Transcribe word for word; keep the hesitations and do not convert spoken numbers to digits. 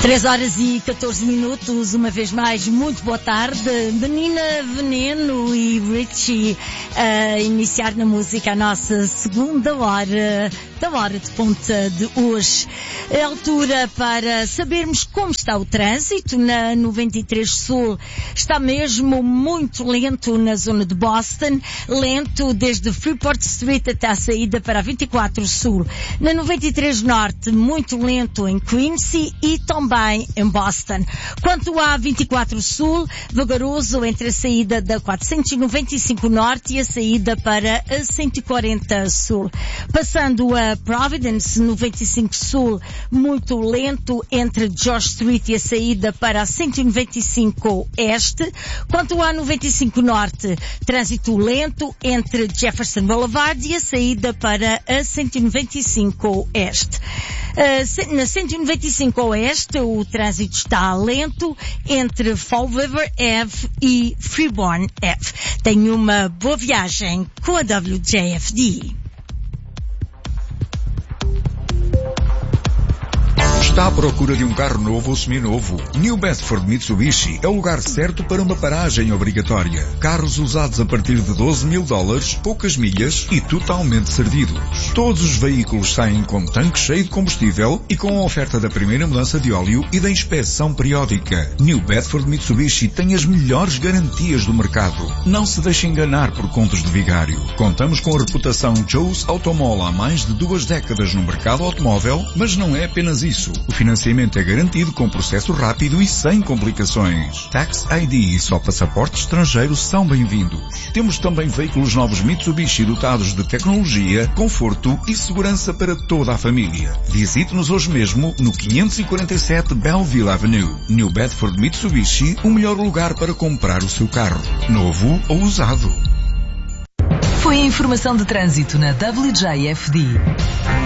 três horas e catorze minutos, uma vez mais, muito boa tarde. Menina Veneno e Richie a iniciar na música a nossa segunda hora da hora de ponta de hoje. É a altura para sabermos como está o trânsito na noventa e três Sul. Está mesmo muito lento na zona de Boston, lento desde Freeport Street até a saída para a vinte e quatro Sul. Na noventa e três Norte, muito lento em Quincy e também em Boston. Quanto à vinte e quatro Sul, vagaroso entre a saída da quatrocentos e noventa e cinco Norte e a saída para a cento e quarenta Sul. Passando a Providence, noventa e cinco Sul, muito lento entre George Street e a saída para a cento e noventa e cinco Este. Quanto à noventa e cinco Norte, trânsito lento entre Jefferson Boulevard e a saída para a cento e noventa e cinco Este. Uh, na cento e noventa e cinco Oeste, o trânsito está lento entre Fall River Ave e Freeborn Ave. Tenha uma boa viagem com a W J F D. Está à procura de um carro novo ou seminovo? New Bedford Mitsubishi é o lugar certo para uma paragem obrigatória. Carros usados a partir de doze mil dólares, poucas milhas e totalmente servidos. Todos os veículos saem com tanque cheio de combustível e com a oferta da primeira mudança de óleo e da inspeção periódica. New Bedford Mitsubishi tem as melhores garantias do mercado. Não se deixe enganar por contos de vigário. Contamos com a reputação Joe's Automall há mais de duas décadas no mercado automóvel, mas não é apenas isso. O financiamento é garantido com processo rápido e sem complicações. Tax I D e só passaporte estrangeiro são bem-vindos. Temos também veículos novos Mitsubishi dotados de tecnologia, conforto e segurança para toda a família. Visite-nos hoje mesmo no quinhentos e quarenta e sete Belleville Avenue. New Bedford Mitsubishi, o melhor lugar para comprar o seu carro, novo ou usado. Foi a informação de trânsito na W J F D.